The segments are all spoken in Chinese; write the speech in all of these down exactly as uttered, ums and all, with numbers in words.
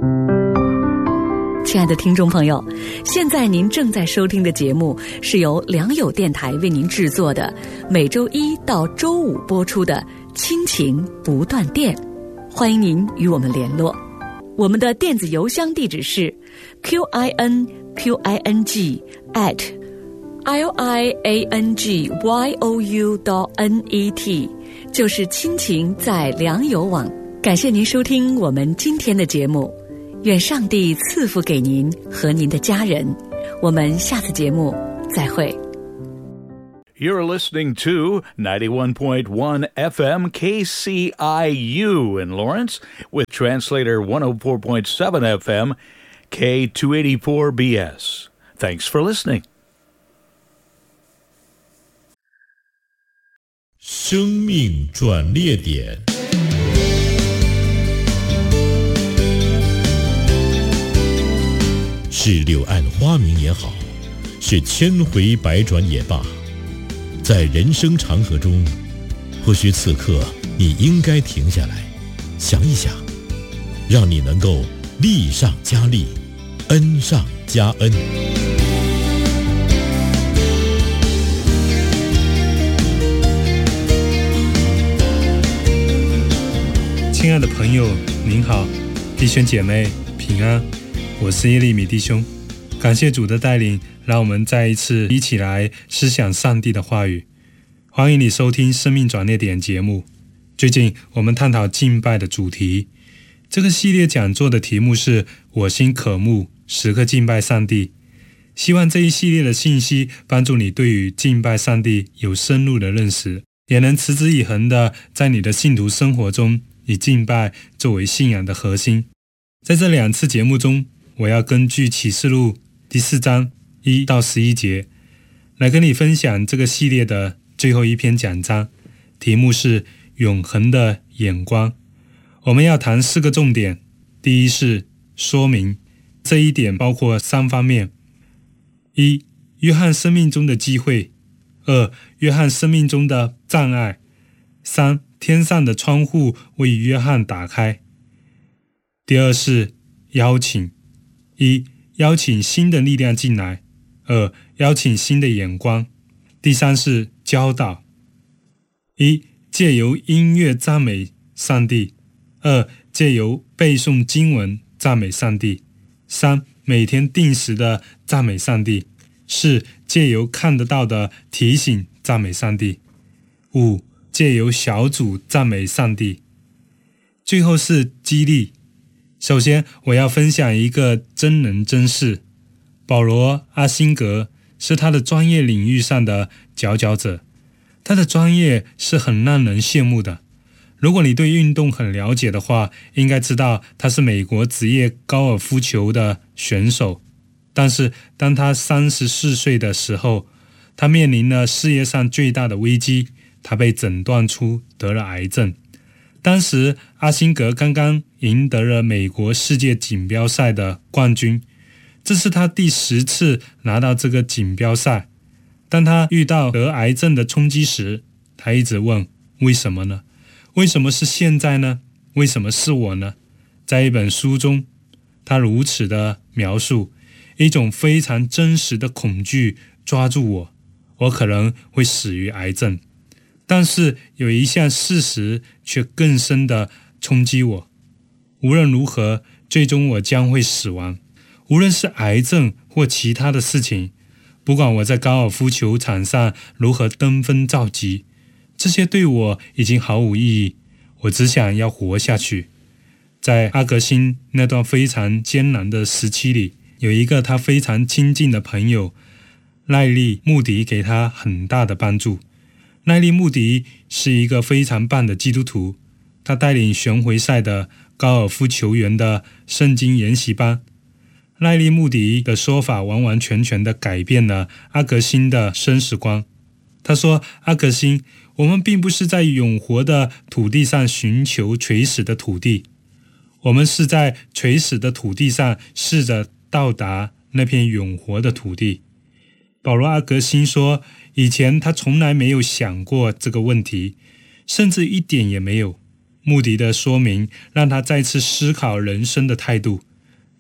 亲爱的听众朋友，现在您正在收听的节目是由良友电台为您制作的，每周一到周五播出的亲情不断电。欢迎您与我们联络，我们的电子邮箱地址是 q i n q i n g at l i a n g y o u dot n e t， 就是亲情在良友网。感谢您收听我们今天的节目，愿上帝赐福给您和您的家人。我们下次节目再会。 You're listening to ninety-one point one F M K C I U in Lawrence with translator one oh four point seven F M K two eighty-four B S. Thanks for listening. 生命转捩点。是柳暗花明也好，是千回百转也罢，在人生长河中，或许此刻你应该停下来，想一想，让你能够利上加利，恩上加恩。 亲爱的朋友，您好，弟兄姐妹平安。我是耶利米弟兄，感谢主的带领，让我们再一次一起来思想上帝的话语。欢迎你收听生命转捩点节目。最近我们探讨敬拜的主题，这个系列讲座的题目是我心渴慕，时刻敬拜上帝。希望这一系列的信息帮助你对于敬拜上帝有深入的认识，也能持之以恒的在你的信徒生活中以敬拜作为信仰的核心。在这两次节目中，我要根据启示录第四章一到十一节来跟你分享这个系列的最后一篇讲章，题目是永恒的眼光。我们要谈四个重点，第一是说明，这一点包括三方面：一、约翰生命中的机会；二、约翰生命中的障碍；三、天上的窗户为约翰打开。第二是邀请，一、邀请新的力量进来；二、邀请新的眼光；第三是教导。一、借由音乐赞美上帝；二、借由背诵经文赞美上帝；三、每天定时的赞美上帝；四、借由看得到的提醒赞美上帝；五、借由小组赞美上帝；最后是激励。首先，我要分享一个真人真事。保罗·阿辛格是他的专业领域上的佼佼者，他的专业是很让人羡慕的。如果你对运动很了解的话，应该知道他是美国职业高尔夫球的选手。但是当他三十四岁的时候，他面临了事业上最大的危机，他被诊断出得了癌症。当时阿辛格刚刚赢得了美国世界锦标赛的冠军，这是他第十次拿到这个锦标赛。当他遇到得癌症的冲击时，他一直问，为什么呢？为什么是现在呢？为什么是我呢？在一本书中，他如此的描述，一种非常真实的恐惧抓住我，我可能会死于癌症。但是有一项事实却更深地冲击我，无论如何，最终我将会死亡。无论是癌症或其他的事情，不管我在高尔夫球场上如何登峰造极，这些对我已经毫无意义，我只想要活下去。在阿格辛那段非常艰难的时期里，有一个他非常亲近的朋友赖利·穆迪给他很大的帮助。赖利·穆迪是一个非常棒的基督徒，他带领巡回赛的高尔夫球员的圣经研习班。赖利·穆迪的说法完完全全地改变了阿格辛的生死观。他说，阿格辛，我们并不是在永活的土地上寻求垂死的土地，我们是在垂死的土地上试着到达那片永活的土地。保罗·阿格辛说，以前他从来没有想过这个问题，甚至一点也没有。穆迪的说明让他再次思考人生的态度。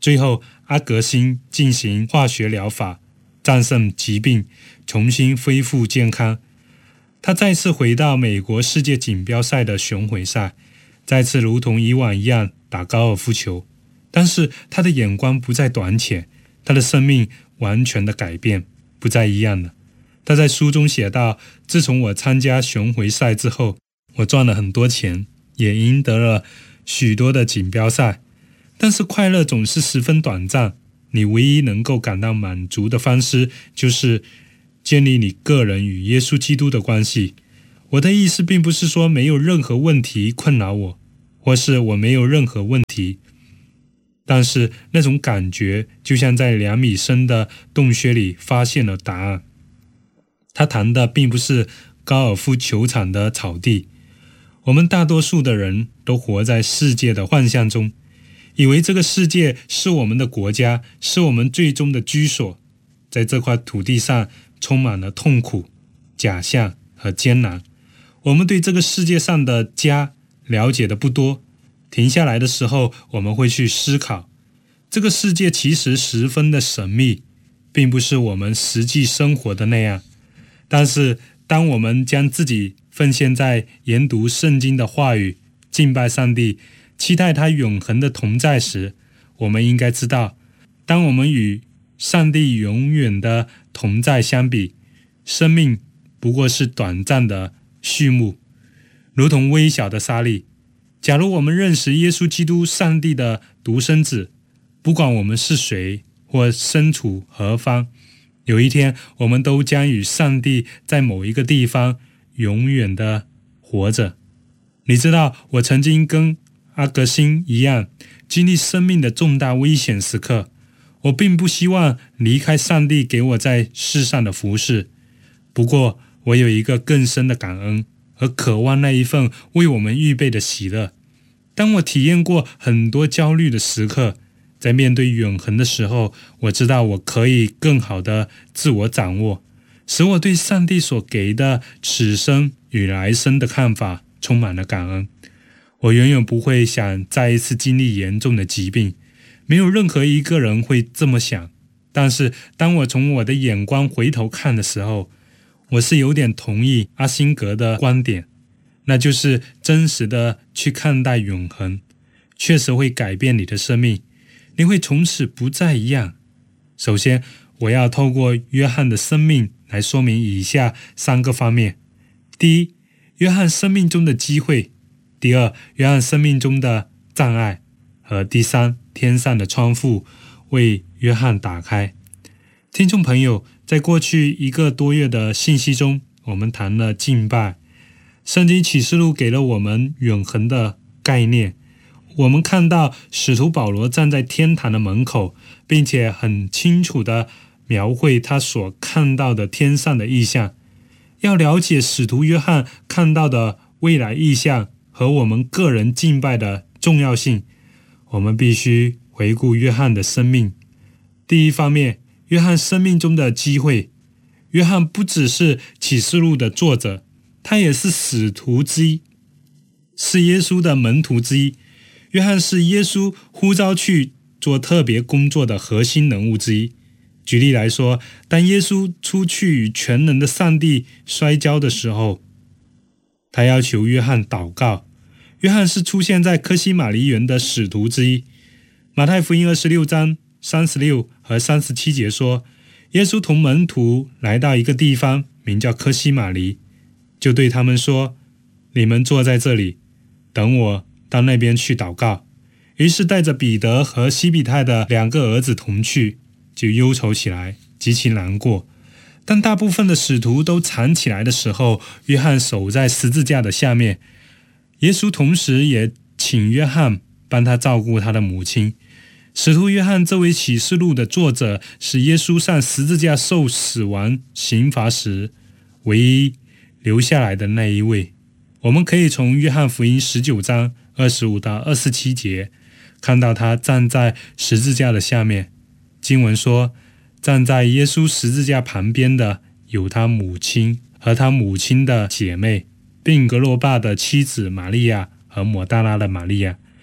最后阿格辛进行化学疗法，战胜疾病，重新恢复健康。他再次回到美国世界锦标赛的巡回赛，再次如同以往一样打高尔夫球，但是他的眼光不再短浅，他的生命完全的改变，不再一样了。他在书中写道，自从我参加巡回赛之后，我赚了很多钱，也赢得了许多的锦标赛，但是快乐总是十分短暂，你唯一能够感到满足的方式就是建立你个人与耶稣基督的关系。我的意思并不是说没有任何问题困扰我，或是我没有任何问题，但是那种感觉就像在两米深的洞穴里发现了答案。他谈的并不是高尔夫球场的草地，我们大多数的人都活在世界的幻象中，以为这个世界是我们的国家，是我们最终的居所。在这块土地上充满了痛苦、假象和艰难。我们对这个世界上的家了解的不多，停下来的时候我们会去思考，这个世界其实十分的神秘，并不是我们实际生活的那样。但是当我们将自己奉献在研读圣经的话语、敬拜上帝、期待他永恒的同在时，我们应该知道，当我们与上帝永远的同在相比，生命不过是短暂的序幕，如同微小的沙粒。假如我们认识耶稣基督上帝的独生子，不管我们是谁或身处何方，有一天我们都将与上帝在某一个地方永远的活着。你知道，我曾经跟阿格辛一样经历生命的重大危险时刻，我并不希望离开上帝给我在世上的服事，不过我有一个更深的感恩和渴望那一份为我们预备的喜乐。当我体验过很多焦虑的时刻，在面对永恒的时候，我知道我可以更好的自我掌握，使我对上帝所给的此生与来生的看法充满了感恩。我永远不会想再一次经历严重的疾病，没有任何一个人会这么想。但是当我从我的眼光回头看的时候，我是有点同意阿辛格的观点，那就是真实的去看待永恒，确实会改变你的生命，你会从此不再一样。首先，我要透过约翰的生命来说明以下三个方面：第一，约翰生命中的机会；第二，约翰生命中的障碍；和第三，天上的窗户为约翰打开。听众朋友，在过去一个多月的信息中，我们谈了敬拜。圣经启示录给了我们永恒的概念。我们看到使徒保罗站在天堂的门口，并且很清楚地描绘他所看到的天上的异象。要了解使徒约翰看到的未来异象和我们个人敬拜的重要性，我们必须回顾约翰的生命。第一方面，约翰生命中的机会。约翰不只是启示录的作者，他也是使徒之一，是耶稣的门徒之一。约翰是耶稣呼召去做特别工作的核心人物之一。举例来说，当耶稣出去与全能的上帝摔跤的时候，他要求约翰祷告。约翰是出现在科西玛黎园的使徒之一。马太福音二十六章三十六和三十七节说，耶稣同门徒来到一个地方，名叫科西玛黎，就对他们说，你们坐在这里，等我到那边去祷告。于是带着彼得和西比泰的两个儿子同去，就忧愁起来，极其难过。当大部分的使徒都藏起来的时候，约翰守在十字架的下面。耶稣同时也请约翰帮他照顾他的母亲。使徒约翰这位启示录的作者，是耶稣上十字架受死亡刑罚时唯一留下来的那一位。我们可以从约翰福音十九章二十五到二十七节看到他站在十字架的下面。经文说，站在耶稣十字架旁边的有他母亲和他母亲的姐妹，并格罗巴的妻子玛利亚和抹大拉的玛利亚。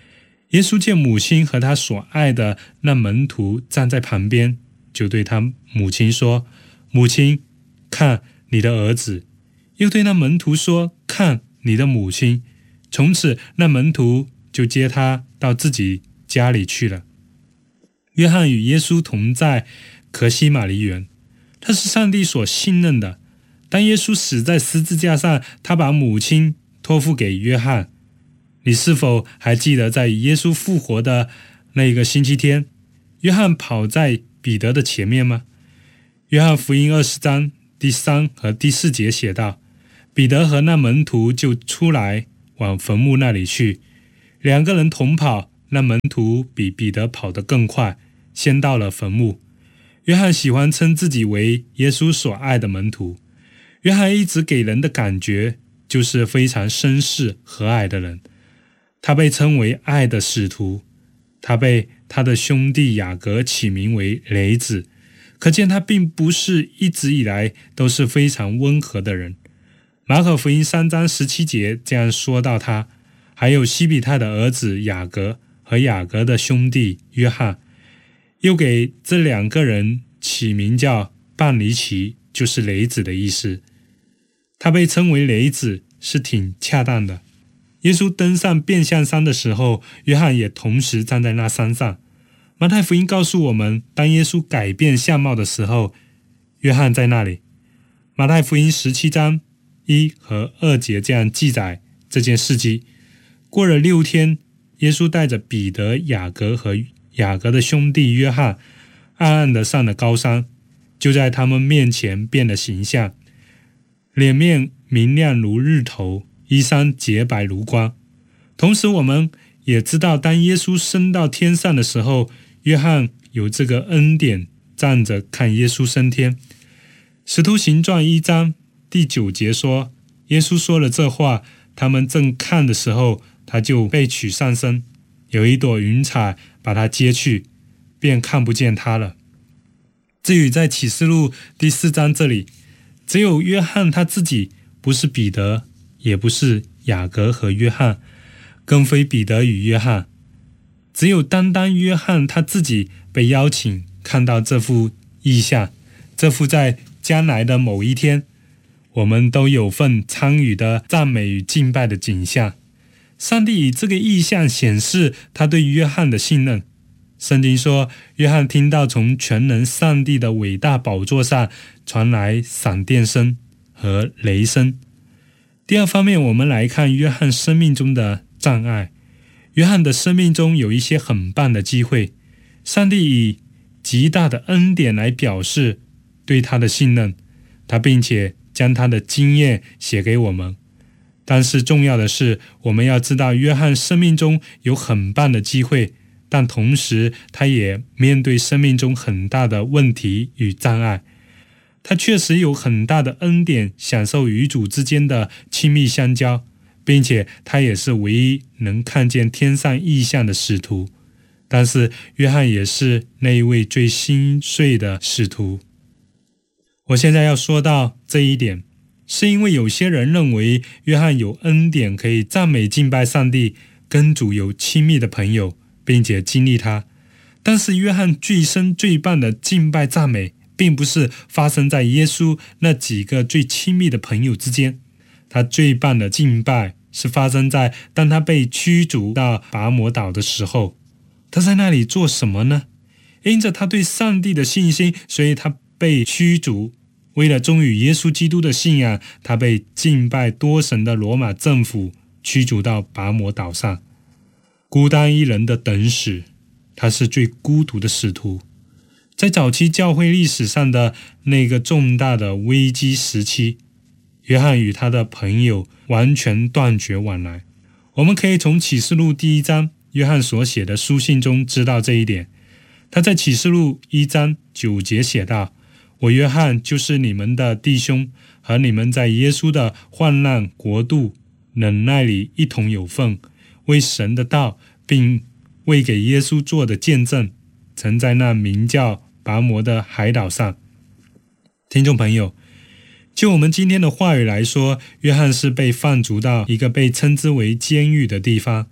耶稣见母亲和他所爱的那门徒站在旁边，就对他母亲说：母亲，看你的儿子。又对那门徒说：看你的母亲。从此那门徒就接他到自己家里去了。约翰与耶稣同在客西马尼园，他是上帝所信任的。当耶稣死在十字架上，他把母亲托付给约翰。你是否还记得在耶稣复活的那个星期天，约翰跑在彼得的前面吗？约翰福音二十章第三和第四节写道，彼得和那门徒就出来往坟墓那里去，两个人同跑，那门徒比彼得跑得更快，先到了坟墓。约翰喜欢称自己为耶稣所爱的门徒。约翰一直给人的感觉就是非常绅士和蔼的人，他被称为爱的使徒，他被他的兄弟雅各起名为雷子，可见他并不是一直以来都是非常温和的人。马可福音三章十七节这样说到他，还有西比泰的儿子雅各和雅各的兄弟约翰，又给这两个人起名叫半尼奇，就是雷子的意思。他被称为雷子是挺恰当的。耶稣登上变相山的时候，约翰也同时站在那山上。马太福音告诉我们，当耶稣改变相貌的时候，约翰在那里。马太福音十七章一和二节这样记载这件事迹。过了六天，耶稣带着彼得、雅各和雅各的兄弟约翰，暗暗地上了高山，就在他们面前变了形象，脸面明亮如日头，衣裳洁白如光。同时我们也知道，当耶稣升到天上的时候，约翰有这个恩典站着看耶稣升天。使徒行传一章第九节说，耶稣说了这话，他们正看的时候，他就被取上升，有一朵云彩把他接去，便看不见他了。至于在启示录第四章这里，只有约翰他自己，不是彼得，也不是雅各和约翰，更非彼得与约翰，只有单单约翰他自己被邀请看到这幅异象，这幅在将来的某一天我们都有份参与的赞美与敬拜的景象。上帝以这个异象显示他对约翰的信任。圣经说，约翰听到从全能上帝的伟大宝座上传来闪电声和雷声。第二方面，我们来看约翰生命中的障碍。约翰的生命中有一些很棒的机会，上帝以极大的恩典来表示对他的信任，他并且将他的经验写给我们。但是重要的是，我们要知道约翰生命中有很棒的机会，但同时他也面对生命中很大的问题与障碍。他确实有很大的恩典，享受与主之间的亲密相交，并且他也是唯一能看见天上异象的使徒。但是约翰也是那一位最心碎的使徒。我现在要说到这一点，是因为有些人认为约翰有恩典可以赞美敬拜上帝，跟主有亲密的朋友，并且经历他。但是约翰最深最棒的敬拜赞美，并不是发生在耶稣那几个最亲密的朋友之间，他最棒的敬拜是发生在当他被驱逐到拔摩岛的时候。他在那里做什么呢？因着他对上帝的信心，所以他被驱逐。为了忠于耶稣基督的信仰，他被敬拜多神的罗马政府驱逐到拔摩岛上，孤单一人的等死。他是最孤独的使徒。在早期教会历史上的那个重大的危机时期，约翰与他的朋友完全断绝往来。我们可以从启示录第一章约翰所写的书信中知道这一点。他在启示录一章九节写道，我约翰就是你们的弟兄，和你们在耶稣的患难国度忍耐里一同有份，为神的道并为给耶稣做的见证，曾在那名叫拔摩的海岛上。听众朋友，就我们今天的话语来说，约翰是被放逐到一个被称之为监狱的地方。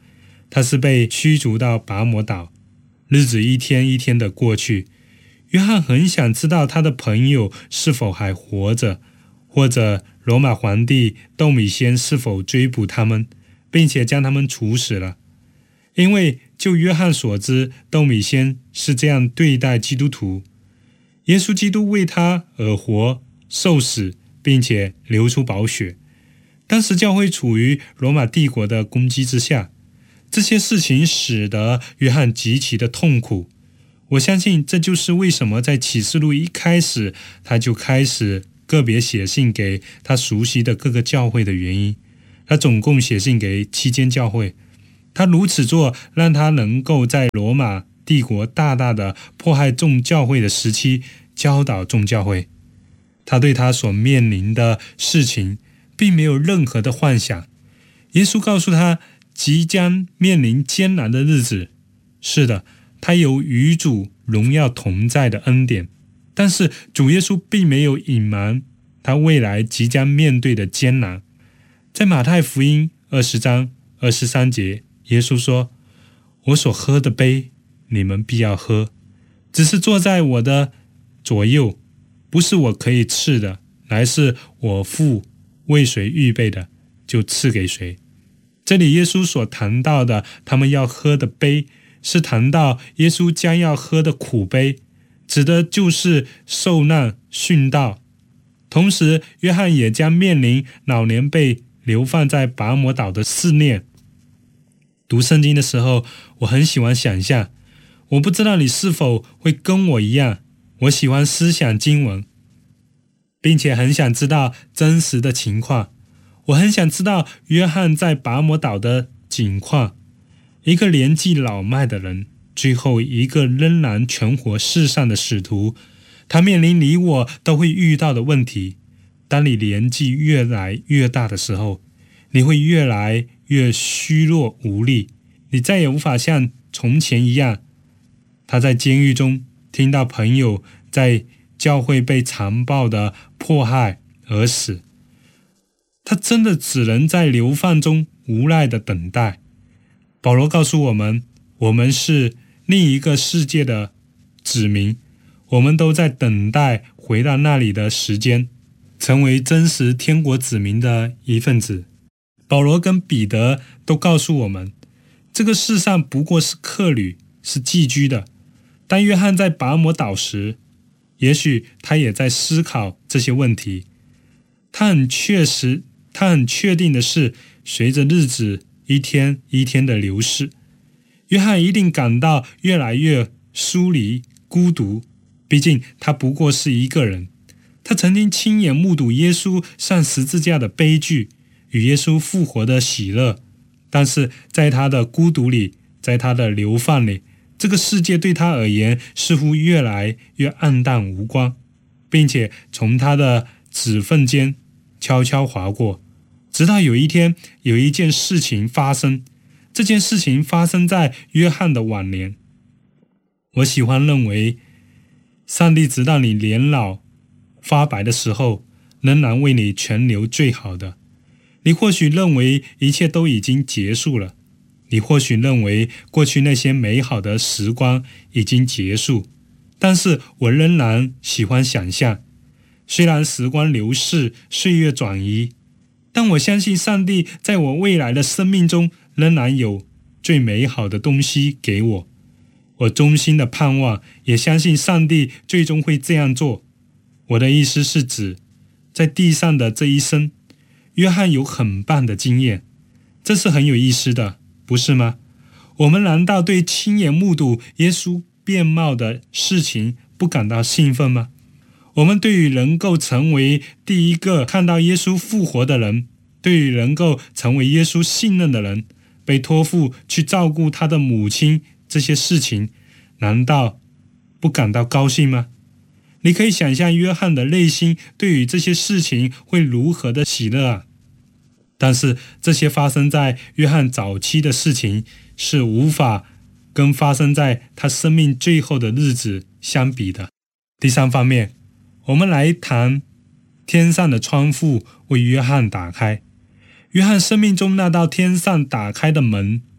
他是被驱逐到拔摩岛，日子一天一天的过去。约翰很想知道他的朋友是否还活着，或者罗马皇帝窦米先是否追捕他们，并且将他们处死了。因为就约翰所知，窦米先是这样对待基督徒。耶稣基督为他而活、受死，并且流出宝血。当时教会处于罗马帝国的攻击之下，这些事情使得约翰极其的痛苦。我相信这就是为什么在启示录一开始他就开始个别写信给他熟悉的各个教会的原因。他总共写信给七间教会，他如此做让他能够在罗马帝国大大的迫害众教会的时期教导众教会。他对他所面临的事情并没有任何的幻想。耶稣告诉他即将面临艰难的日子，是的，他有与主荣耀同在的恩典，但是主耶稣并没有隐瞒他未来即将面对的艰难。在马太福音二十章二十三节，耶稣说：我所喝的杯你们必要喝，只是坐在我的左右，不是我可以赐的，乃是我父为谁预备的，就赐给谁。这里耶稣所谈到的他们要喝的杯，是谈到耶稣将要喝的苦杯，指的就是受难殉道。同时约翰也将面临老年被流放在拔摩岛的试炼。读圣经的时候，我很喜欢想象，我不知道你是否会跟我一样，我喜欢思想经文，并且很想知道真实的情况。我很想知道约翰在拔摩岛的景况，一个年纪老迈的人，最后一个仍然存活世上的使徒，他面临你我都会遇到的问题。当你年纪越来越大的时候，你会越来越虚弱无力，你再也无法像从前一样。他在监狱中听到朋友在教会被残暴的迫害而死，他真的只能在流放中无奈的等待。保罗告诉我们，我们是另一个世界的子民，我们都在等待回到那里的时间，成为真实天国子民的一份子。保罗跟彼得都告诉我们，这个世上不过是客旅，是寄居的。当约翰在拔摩岛时，也许他也在思考这些问题。他很确实，他很确定的是，随着日子一天一天的流逝，约翰一定感到越来越疏离、孤独。毕竟他不过是一个人，他曾经亲眼目睹耶稣上十字架的悲剧，与耶稣复活的喜乐，但是在他的孤独里，在他的流放里，这个世界对他而言似乎越来越暗淡无光，并且从他的指缝间悄悄划过，直到有一天有一件事情发生。这件事情发生在约翰的晚年。我喜欢认为，上帝直到你年老发白的时候，仍然为你存留最好的。你或许认为一切都已经结束了，你或许认为过去那些美好的时光已经结束，但是我仍然喜欢想象，虽然时光流逝，岁月转移，但我相信上帝在我未来的生命中仍然有最美好的东西给我。我衷心的盼望，也相信上帝最终会这样做。我的意思是指，在地上的这一生，约翰有很棒的经验，这是很有意思的，不是吗？我们难道对亲眼目睹耶稣变貌的事情不感到兴奋吗？我们对于能够成为第一个看到耶稣复活的人，对于能够成为耶稣信任的人，被托付去照顾他的母亲，这些事情难道不感到高兴吗？你可以想象约翰的内心对于这些事情会如何的喜乐啊！但是这些发生在约翰早期的事情是无法跟发生在他生命最后的日子相比的。第三方面，我们来谈天上的窗户为约翰打开。约翰生命中那道天上打开的门，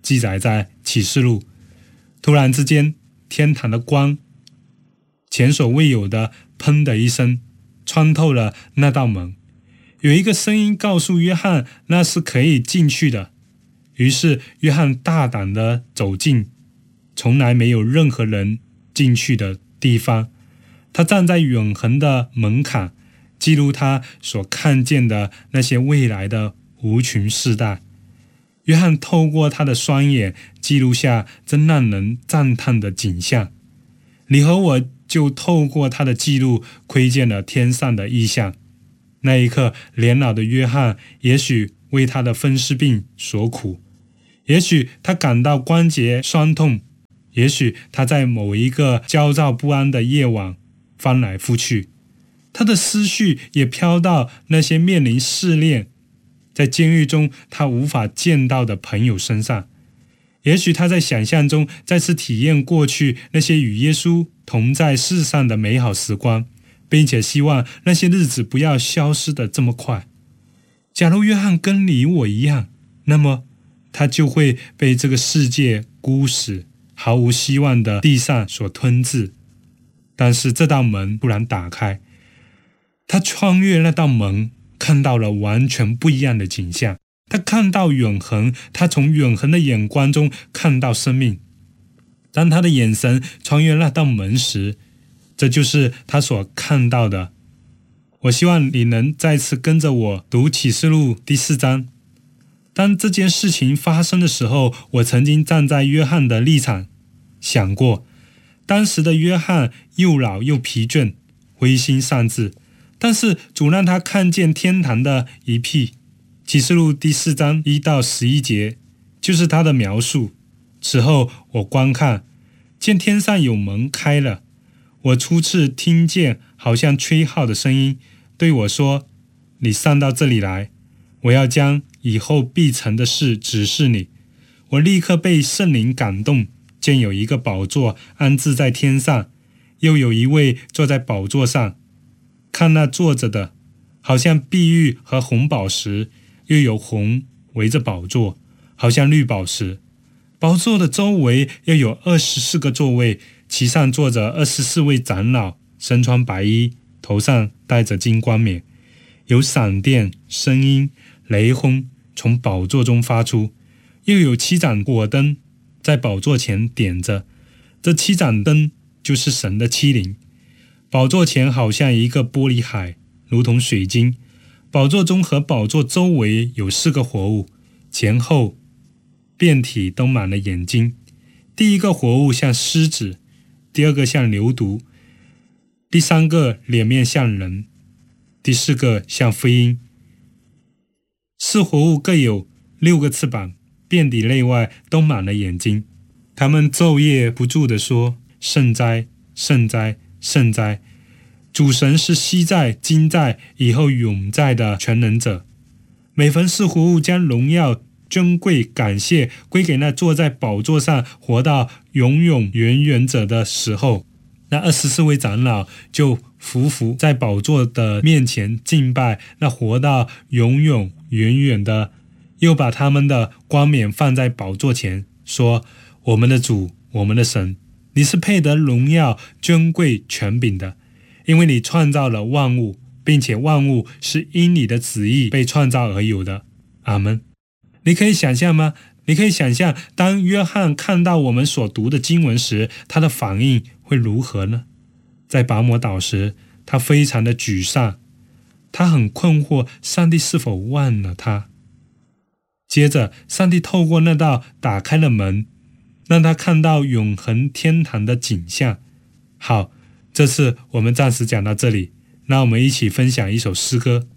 记载在启示录。突然之间，天堂的光前所未有的砰的一声穿透了那道门，有一个声音告诉约翰那是可以进去的。于是约翰大胆地走进从来没有任何人进去的地方，他站在永恒的门槛，记录他所看见的那些未来的无穷世代。约翰透过他的双眼记录下这让人赞叹的景象，你和我就透过他的记录窥见了天上的异象。那一刻，年老的约翰也许为他的风湿病所苦，也许他感到关节酸痛，也许他在某一个焦躁不安的夜晚翻来覆去，他的思绪也飘到那些面临试炼，在监狱中他无法见到的朋友身上。也许他在想象中再次体验过去那些与耶稣同在世上的美好时光，并且希望那些日子不要消失得这么快。假如约翰跟你我一样，那么他就会被这个世界孤死毫无希望的地上所吞噬。但是这道门突然打开，他穿越那道门，看到了完全不一样的景象。他看到永恒，他从永恒的眼光中看到生命。当他的眼神穿越那道门时，这就是他所看到的。我希望你能再次跟着我读启示录第四章。当这件事情发生的时候，我曾经站在约翰的立场，想过当时的约翰又老又疲倦，灰心丧志，但是主让他看见天堂的一瞥。启示录第四章一到十一节就是他的描述。此后我观看，见天上有门开了，我初次听见好像吹号的声音对我说，你上到这里来，我要将以后必成的事指示你。我立刻被圣灵感动，见有一个宝座安置在天上，又有一位坐在宝座上，看那坐着的好像碧玉和红宝石，又有红围着宝座，好像绿宝石。宝座的周围又有二十四个座位，其上坐着二十四位长老，身穿白衣，头上戴着金冠冕。有闪电、声音、雷轰从宝座中发出，又有七盏火灯在宝座前点着，这七盏灯就是神的七灵。宝座前好像一个玻璃海，如同水晶。宝座中和宝座周围有四个活物，前后遍体都满了眼睛。第一个活物像狮子，第二个像牛犊，第三个脸面像人，第四个像飞鹰。四活物各有六个翅膀，遍体内外都满了眼睛。他们昼夜不住地说，圣哉，圣哉，圣哉！主神是昔在、今在、以后永在的全能者。每逢四活物将荣耀、尊贵、感谢归给那坐在宝座上活到永永远远者的时候，那二十四位长老就匍匐在宝座的面前敬拜那活到永永远远的，又把他们的冠冕放在宝座前，说，我们的主，我们的神，你是配得荣耀、尊贵、权柄的，因为你创造了万物，并且万物是因你的旨意被创造而有的。阿们。你可以想象吗？你可以想象当约翰看到我们所读的经文时，他的反应会如何呢？在拔摩岛时，他非常的沮丧，他很困惑，上帝是否忘了他？接着，上帝透过那道打开了门，让他看到永恒天堂的景象。好，这次我们暂时讲到这里，让我们一起分享一首诗歌。